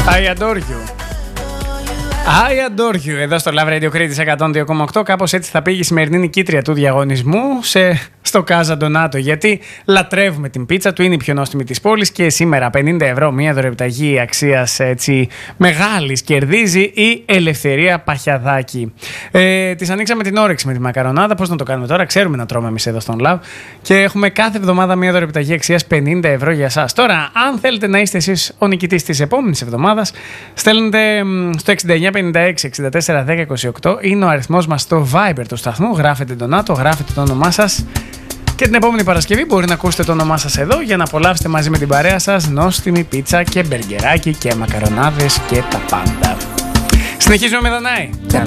I adore you. I adore you. Εδώ στο Love Radio Crete 102,8. Κάπως έτσι θα πήγε η σημερινή νικήτρια του διαγωνισμού στο Casa Donato. Γιατί λατρεύουμε την πίτσα του, είναι η πιο νόστιμη της πόλης και σήμερα 50 ευρώ μια δωρεοπιταγή αξίας έτσι μεγάλης κερδίζει η Ελευθερία Παχιαδάκη. Της ανοίξαμε την όρεξη με τη μακαρονάδα. Πώς να το κάνουμε τώρα, ξέρουμε να τρώμε εμείς εδώ στον Love. Και έχουμε κάθε εβδομάδα μια δωρεοπιταγή αξίας 50 ευρώ για εσάς. Τώρα, αν θέλετε να είστε εσείς ο νικητής της επόμενης εβδομάδας, στέλνετε στο 6956-641028. Είναι ο αριθμός μας στο Viber του σταθμού. Γράφετε Donato, γράφετε το όνομά σας. Και την επόμενη Παρασκευή μπορεί να ακούσετε το όνομά σας εδώ για να απολαύσετε μαζί με την παρέα σας νόστιμη πίτσα και μπεργκεράκι και μακαρονάδες και τα πάντα. Συνεχίζουμε με Δανάη.